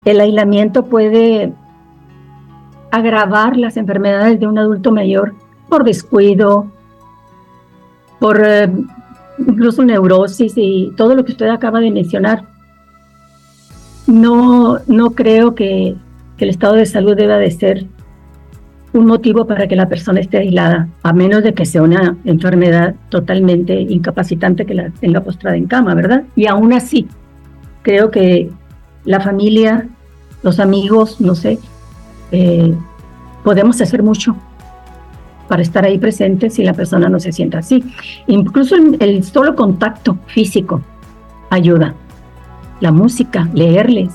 El aislamiento puede agravar las enfermedades de un adulto mayor por descuido, por incluso neurosis y todo lo que usted acaba de mencionar. No creo que el estado de salud deba de ser un motivo para que la persona esté aislada, a menos de que sea una enfermedad totalmente incapacitante que la tenga postrada en cama, ¿verdad? Y aún así, creo que la familia, los amigos, no sé, podemos hacer mucho para estar ahí presentes si la persona no se sienta así. Incluso el solo contacto físico ayuda. La música, leerles.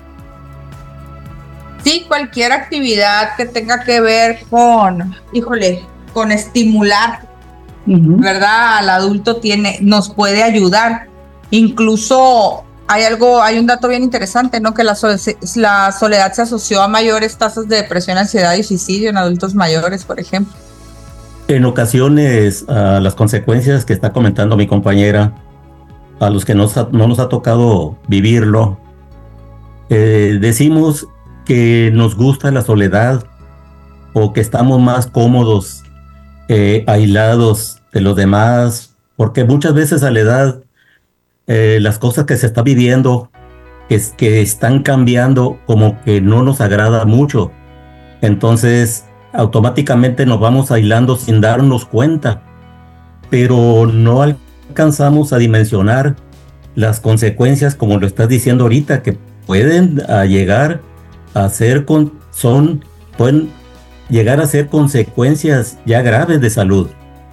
Sí, cualquier actividad que tenga que ver con, con estimular, ¿verdad? Al adulto nos puede ayudar. Incluso hay un dato bien interesante, ¿no? Que la soledad se asoció a mayores tasas de depresión, ansiedad y suicidio en adultos mayores, por ejemplo. En ocasiones, las consecuencias que está comentando mi compañera, a los que no nos ha tocado vivirlo, decimos que nos gusta la soledad o que estamos más cómodos aislados de los demás, porque muchas veces a la edad las cosas que se está viviendo, que están cambiando, como que no nos agrada mucho. Entonces, automáticamente nos vamos aislando sin darnos cuenta, pero no alcanzamos a dimensionar las consecuencias, como lo estás diciendo ahorita, que pueden llegar a ser pueden llegar a ser consecuencias ya graves de salud.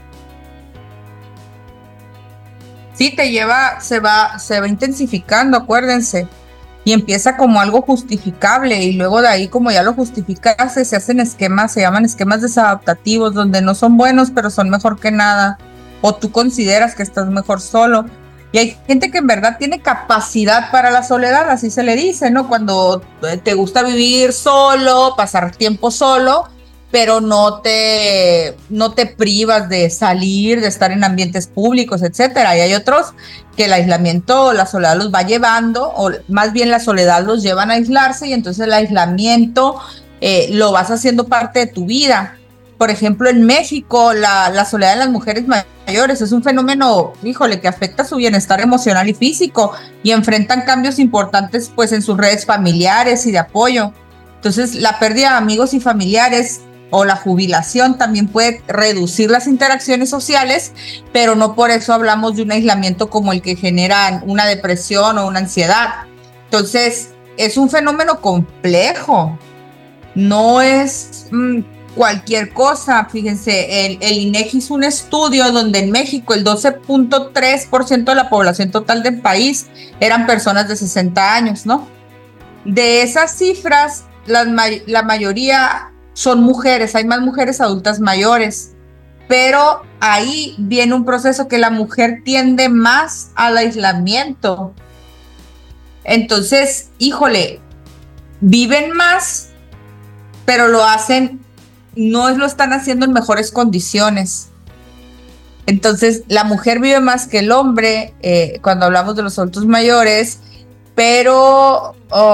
Sí, se va intensificando, acuérdense, y empieza como algo justificable, y luego de ahí, como ya lo justificaste, se hacen esquemas, se llaman esquemas desadaptativos, donde no son buenos, pero son mejor que nada, o tú consideras que estás mejor solo. Y hay gente que en verdad tiene capacidad para la soledad, así se le dice, ¿no? Cuando te gusta vivir solo, pasar tiempo solo, pero no te privas de salir, de estar en ambientes públicos, etcétera. Y hay otros que el aislamiento, la soledad los va llevando, o más bien la soledad los llevan a aislarse, y entonces el aislamiento lo vas haciendo parte de tu vida. Por ejemplo, en México, la soledad de las mujeres mayores es un fenómeno, que afecta su bienestar emocional y físico, y enfrentan cambios importantes pues en sus redes familiares y de apoyo. Entonces, la pérdida de amigos y familiares o la jubilación también puede reducir las interacciones sociales, pero no por eso hablamos de un aislamiento como el que genera una depresión o una ansiedad. Entonces, es un fenómeno complejo, no es cualquier cosa. Fíjense, el INEGI hizo un estudio donde en México el 12.3% de la población total del país eran personas de 60 años, ¿no? De esas cifras, la mayoría son mujeres, hay más mujeres adultas mayores, pero ahí viene un proceso que la mujer tiende más al aislamiento. Entonces, viven más, pero no lo están haciendo en mejores condiciones. Entonces, la mujer vive más que el hombre cuando hablamos de los adultos mayores, pero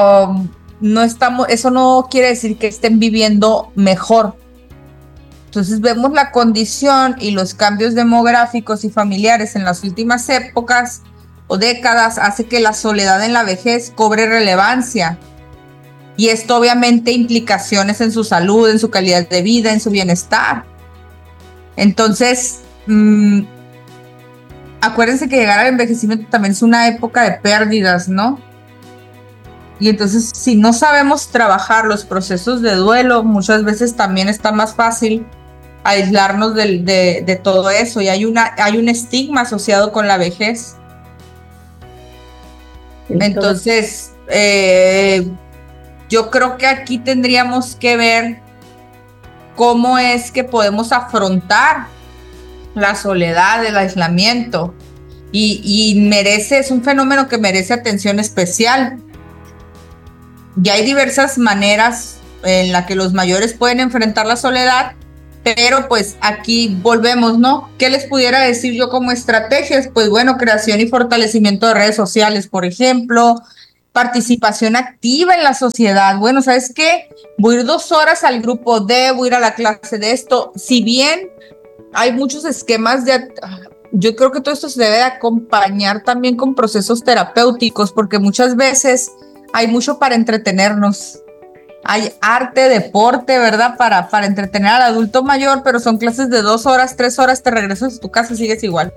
eso no quiere decir que estén viviendo mejor. Entonces vemos la condición y los cambios demográficos y familiares en las últimas épocas o décadas hace que la soledad en la vejez cobre relevancia. Y esto obviamente implicaciones en su salud, en su calidad de vida, en su bienestar. Entonces, acuérdense que llegar al envejecimiento también es una época de pérdidas, ¿no? Y entonces, si no sabemos trabajar los procesos de duelo, muchas veces también está más fácil aislarnos de todo eso, y hay un estigma asociado con la vejez. Entonces, yo creo que aquí tendríamos que ver cómo es que podemos afrontar la soledad, el aislamiento, y es un fenómeno que merece atención especial. Ya hay diversas maneras en las que los mayores pueden enfrentar la soledad, pero pues aquí volvemos, ¿no? ¿Qué les pudiera decir yo como estrategias? Pues bueno, creación y fortalecimiento de redes sociales, por ejemplo, participación activa en la sociedad. Bueno, ¿sabes qué? Voy a ir 2 horas al grupo D, voy a ir a la clase de esto. Si bien hay muchos esquemas yo creo que todo esto se debe de acompañar también con procesos terapéuticos, porque muchas veces hay mucho para entretenernos. Hay arte, deporte, ¿verdad? Para entretener al adulto mayor, pero son clases de 2 horas, 3 horas, te regresas a tu casa y sigues igual.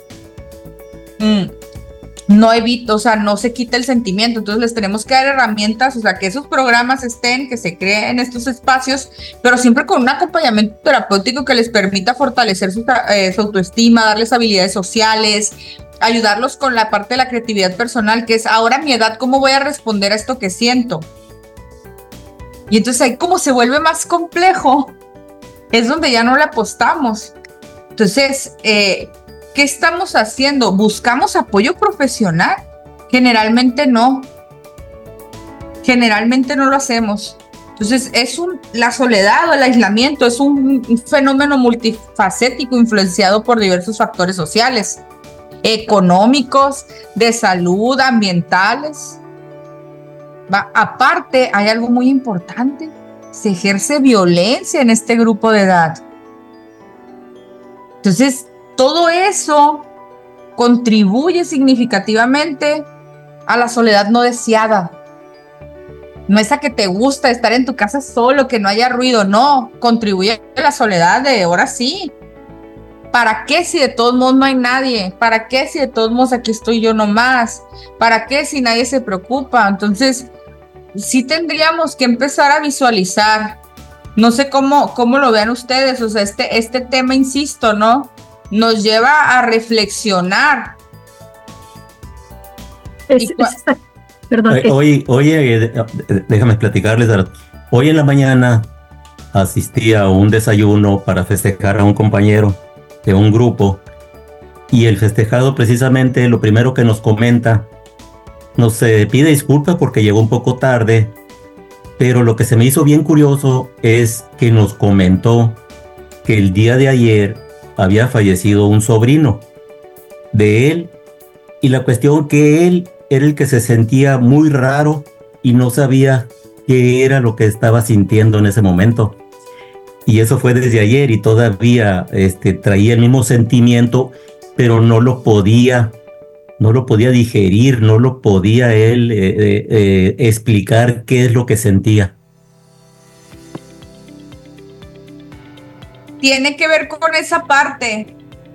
No evito, o sea, no se quita el sentimiento, entonces les tenemos que dar herramientas, o sea, que esos programas estén, que se creen estos espacios, pero siempre con un acompañamiento terapéutico que les permita fortalecer su autoestima, darles habilidades sociales, ayudarlos con la parte de la creatividad personal, que es ahora a mi edad, ¿cómo voy a responder a esto que siento? Y entonces ahí como se vuelve más complejo, es donde ya no le apostamos. Entonces, ¿qué estamos haciendo? ¿Buscamos apoyo profesional? Generalmente no. Generalmente no lo hacemos. Entonces, la soledad o el aislamiento es un fenómeno multifacético influenciado por diversos factores sociales, económicos, de salud, ambientales. Aparte, hay algo muy importante. Se ejerce violencia en este grupo de edad. Entonces, todo eso contribuye significativamente a la soledad no deseada. No es a que te gusta estar en tu casa solo, que no haya ruido, no. Contribuye a la soledad de ahora sí. ¿Para qué si de todos modos no hay nadie? ¿Para qué si de todos modos aquí estoy yo nomás? ¿Para qué si nadie se preocupa? Entonces, sí tendríamos que empezar a visualizar. No sé cómo lo vean ustedes, o sea, este tema, insisto, ¿no? Nos lleva a reflexionar. Perdón. Oye, déjame platicarles. Hoy en la mañana asistí a un desayuno para festejar a un compañero de un grupo, y el festejado precisamente lo primero que nos comenta, nos pide disculpas porque llegó un poco tarde, pero lo que se me hizo bien curioso es que nos comentó que el día de ayer había fallecido un sobrino de él, y la cuestión que él era el que se sentía muy raro y no sabía qué era lo que estaba sintiendo en ese momento. Y eso fue desde ayer, y todavía traía el mismo sentimiento, pero no lo podía digerir, no lo podía él explicar qué es lo que sentía. Tiene que ver con esa parte.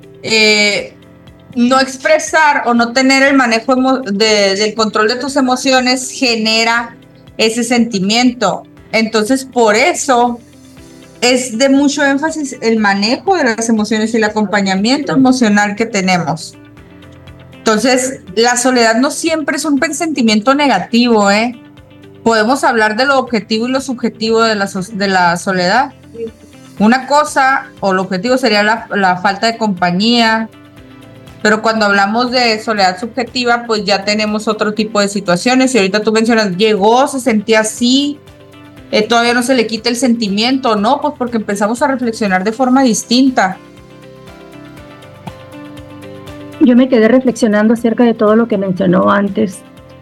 No expresar o no tener el manejo del control de tus emociones genera ese sentimiento. Entonces, por eso es de mucho énfasis el manejo de las emociones y el acompañamiento emocional que tenemos. Entonces, la soledad no siempre es un sentimiento negativo, ¿eh? Podemos hablar de lo objetivo y lo subjetivo de la soledad. Una cosa, o lo objetivo sería la falta de compañía, pero cuando hablamos de soledad subjetiva, pues ya tenemos otro tipo de situaciones. Y ahorita tú mencionas, llegó, se sentía así, todavía no se le quita el sentimiento, ¿no? Pues porque empezamos a reflexionar de forma distinta. Yo me quedé reflexionando acerca de todo lo que mencionó antes,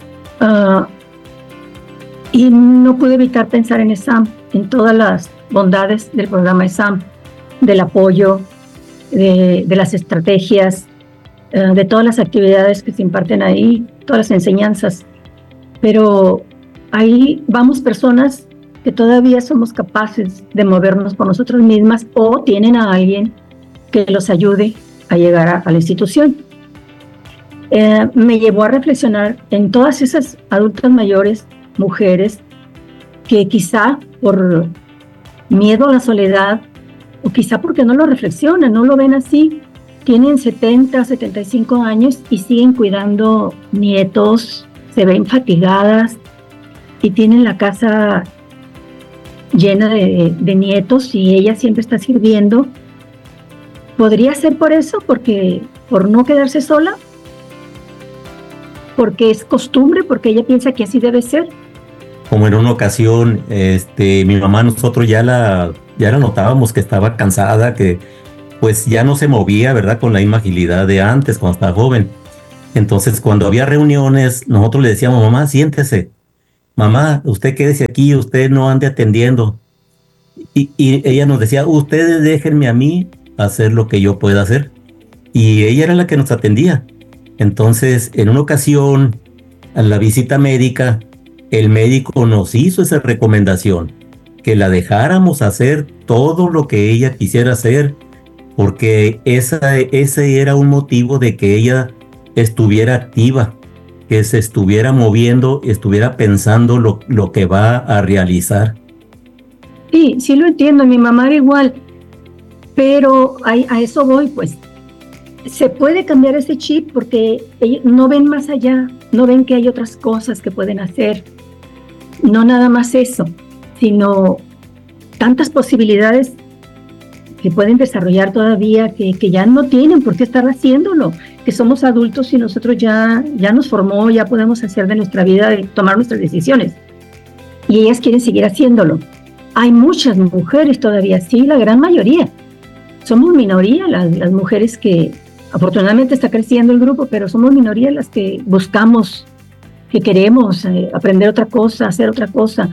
y no pude evitar pensar en ESAM, en todas las bondades del programa ESAM, del apoyo, de las estrategias, de todas las actividades que se imparten ahí, todas las enseñanzas. Pero ahí vamos personas que todavía somos capaces de movernos por nosotras mismas, o tienen a alguien que los ayude a llegar a la institución. Me llevó a reflexionar en todas esas adultas mayores, mujeres, que quizá por miedo a la soledad, o quizá porque no lo reflexionan, no lo ven así, tienen 70, 75 años y siguen cuidando nietos, se ven fatigadas y tienen la casa llena de nietos, y ella siempre está sirviendo. ¿Podría ser por eso? ¿Por no quedarse sola? ¿Porque es costumbre? ¿Porque ella piensa que así debe ser? Como en una ocasión, mi mamá, nosotros ya la notábamos que estaba cansada, que pues ya no se movía, ¿verdad? Con la misma agilidad de antes, cuando estaba joven. Entonces, cuando había reuniones, nosotros le decíamos, mamá, siéntese, mamá, usted quédese aquí, usted no ande atendiendo. Y ella nos decía, ustedes déjenme a mí hacer lo que yo pueda hacer. Y ella era la que nos atendía. Entonces, en una ocasión, a la visita médica, el médico nos hizo esa recomendación, que la dejáramos hacer todo lo que ella quisiera hacer, porque ese era un motivo de que ella estuviera activa, que se estuviera moviendo, estuviera pensando lo que va a realizar. Sí, sí lo entiendo, mi mamá era igual, pero a eso voy, pues. Se puede cambiar ese chip porque ellos no ven más allá, no ven que hay otras cosas que pueden hacer, no nada más eso, sino tantas posibilidades que pueden desarrollar todavía, que ya no tienen por qué estar haciéndolo, que somos adultos y nosotros ya nos formó, ya podemos hacer de nuestra vida, tomar nuestras decisiones, y ellas quieren seguir haciéndolo. Hay muchas mujeres todavía, sí, la gran mayoría. Somos minoría las mujeres que, afortunadamente está creciendo el grupo, pero somos minoría las que buscamos, que queremos aprender otra cosa, hacer otra cosa.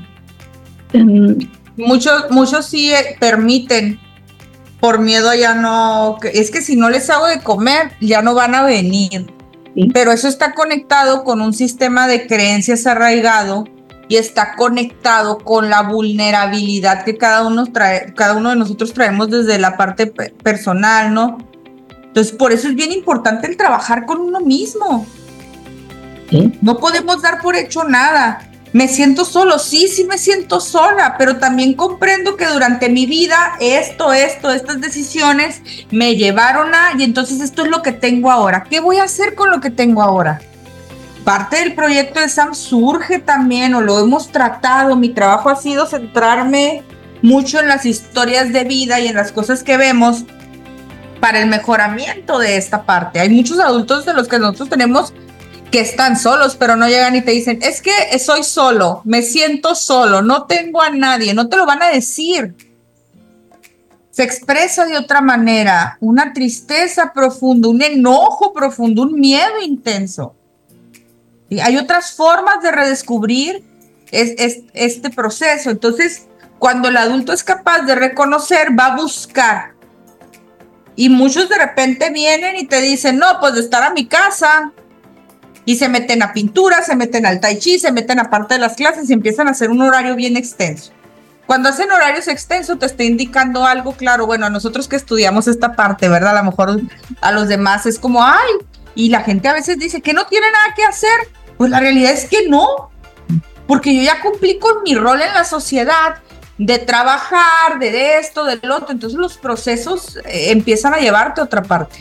Muchos sí permiten, por miedo a ya no, es que si no les hago de comer, ya no van a venir. ¿Sí? Pero eso está conectado con un sistema de creencias arraigado y está conectado con la vulnerabilidad que cada uno de nosotros traemos desde la parte personal, ¿no? Entonces, por eso es bien importante el trabajar con uno mismo. ¿Sí? No podemos dar por hecho nada. Me siento solo, sí me siento sola, pero también comprendo que durante mi vida estas decisiones me llevaron y entonces esto es lo que tengo ahora. ¿Qué voy a hacer con lo que tengo ahora? Parte del proyecto de Sam surge también, o lo hemos tratado, mi trabajo ha sido centrarme mucho en las historias de vida y en las cosas que vemos para el mejoramiento de esta parte. Hay muchos adultos de los que nosotros tenemos que están solos, pero no llegan y te dicen, es que soy solo, me siento solo, no tengo a nadie, no te lo van a decir. Se expresa de otra manera, una tristeza profunda, un enojo profundo, un miedo intenso. Y hay otras formas de redescubrir este proceso. Entonces, cuando el adulto es capaz de reconocer, va a buscar. Y muchos de repente vienen y te dicen, no, pues de estar a mi casa. Y se meten a pintura, se meten al tai chi, se meten a parte de las clases y empiezan a hacer un horario bien extenso. Cuando hacen horarios extensos te está indicando algo claro. Bueno, a nosotros que estudiamos esta parte, ¿verdad? A lo mejor a los demás es como, ay, y la gente a veces dice que no tiene nada que hacer. Pues la realidad es que no, porque yo ya cumplí con mi rol en la sociedad de trabajar, de esto, del otro. Entonces los procesos empiezan a llevarte a otra parte.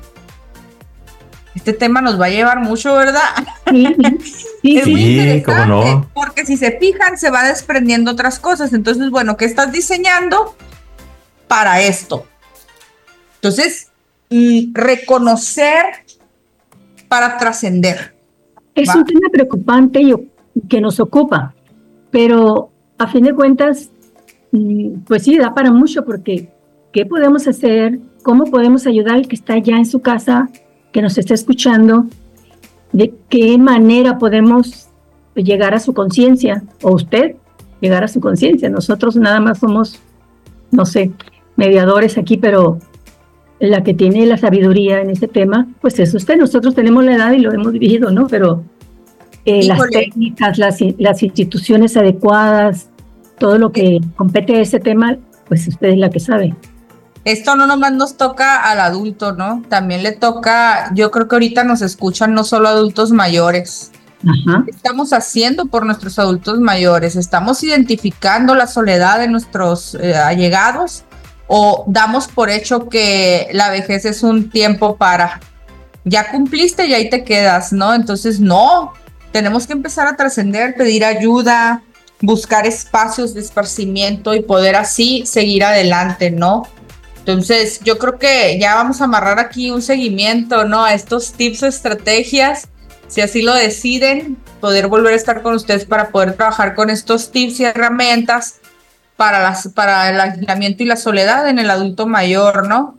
Este tema nos va a llevar mucho, ¿verdad? Sí, es muy interesante, ¿cómo no? Porque si se fijan, se va desprendiendo otras cosas. Entonces, bueno, ¿qué estás diseñando para esto? Entonces, reconocer para trascender. Es un tema preocupante y que nos ocupa, pero a fin de cuentas, pues sí, da para mucho, porque ¿qué podemos hacer? ¿Cómo podemos ayudar al que está ya en su casa, que nos está escuchando? ¿De qué manera podemos llegar a su conciencia? O usted llegar a su conciencia. Nosotros nada más somos, no sé, mediadores aquí, pero la que tiene la sabiduría en este tema, pues es usted. Nosotros tenemos la edad y lo hemos vivido, ¿no? Pero las técnicas, las instituciones adecuadas, todo lo que compete a ese tema, pues usted es la que sabe. Esto no nomás nos toca al adulto, ¿no? También le toca, yo creo que ahorita nos escuchan no solo adultos mayores. Ajá. ¿Qué estamos haciendo por nuestros adultos mayores? ¿Estamos identificando la soledad de nuestros allegados? ¿O damos por hecho que la vejez es un tiempo para, ya cumpliste y ahí te quedas, ¿no? Entonces, no, tenemos que empezar a trascender, pedir ayuda, buscar espacios de esparcimiento y poder así seguir adelante, ¿no? Entonces, yo creo que ya vamos a amarrar aquí un seguimiento, ¿no? A estos tips o estrategias, si así lo deciden, poder volver a estar con ustedes para poder trabajar con estos tips y herramientas para el aislamiento y la soledad en el adulto mayor, ¿no?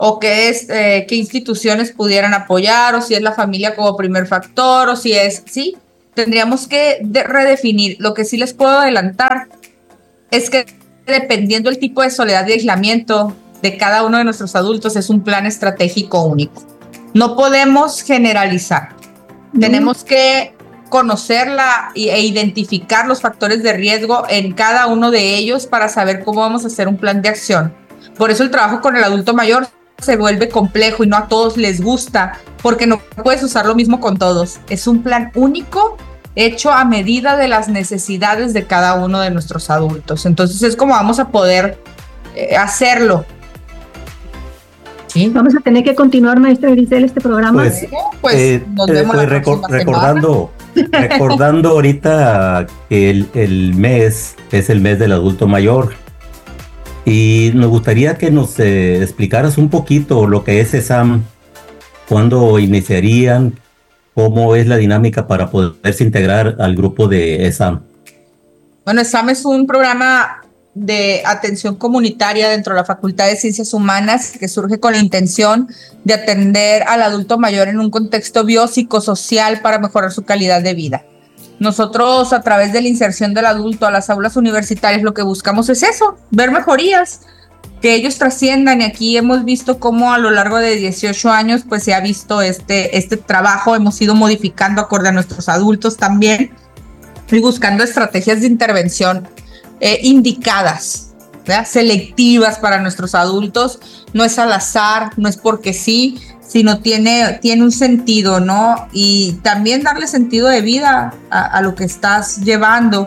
o qué instituciones pudieran apoyar, o si es la familia como primer factor, o si es, sí, tendríamos que redefinir. Lo que sí les puedo adelantar es que dependiendo del tipo de soledad y aislamiento de cada uno de nuestros adultos, es un plan estratégico único. No podemos generalizar. Tenemos que conocerla e identificar los factores de riesgo en cada uno de ellos para saber cómo vamos a hacer un plan de acción. Por eso el trabajo con el adulto mayor se vuelve complejo y no a todos les gusta, porque no puedes usar lo mismo con todos. Es un plan único hecho a medida de las necesidades de cada uno de nuestros adultos. Entonces es como vamos a poder hacerlo. ¿Sí? Vamos a tener que continuar, maestra Grisel, este programa. Pues nos vemos la próxima recordando ahorita que el mes es el mes del adulto mayor, y nos gustaría que nos explicaras un poquito lo que es ESAM, cuándo iniciarían, cómo es la dinámica para poderse integrar al grupo de ESAM. Bueno, ESAM es un programa de atención comunitaria dentro de la Facultad de Ciencias Humanas que surge con la intención de atender al adulto mayor en un contexto biopsicosocial para mejorar su calidad de vida. Nosotros, a través de la inserción del adulto a las aulas universitarias, lo que buscamos es eso, ver mejorías, que ellos trasciendan, y aquí hemos visto cómo a lo largo de 18 años pues se ha visto este trabajo, hemos ido modificando acorde a nuestros adultos también y buscando estrategias de intervención indicadas, ¿verdad? Selectivas para nuestros adultos. No es al azar, no es porque sí, sino tiene un sentido, ¿no? Y también darle sentido de vida a lo que estás llevando.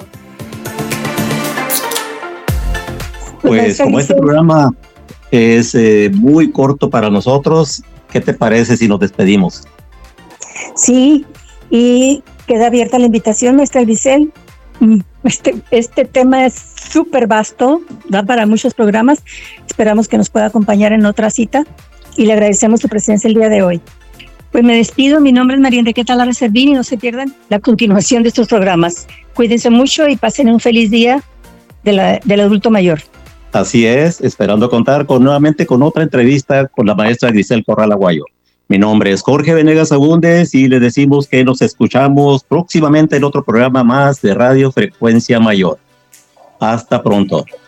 Pues como este programa es muy corto para nosotros, ¿qué te parece si nos despedimos? Sí, y queda abierta la invitación, maestra Grisel. Este tema es súper vasto, da para muchos programas. Esperamos que nos pueda acompañar en otra cita y le agradecemos su presencia el día de hoy. Pues me despido, mi nombre es María Enriqueta Lara Servín y no se pierdan la continuación de estos programas. Cuídense mucho y pasen un feliz día del adulto mayor. Así es, esperando contar nuevamente con otra entrevista con la maestra Grisel Corral Aguayo. Mi nombre es Jorge Venegas Agúndez y le decimos que nos escuchamos próximamente en otro programa más de Radio Frecuencia Mayor. Hasta pronto.